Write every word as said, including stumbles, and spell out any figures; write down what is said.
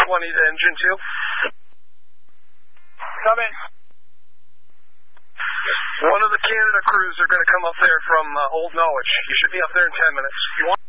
twenty to engine two. Come in. One of the Canada crews are going to come up there from uh, Old Norwich. You should be up there in ten minutes. You want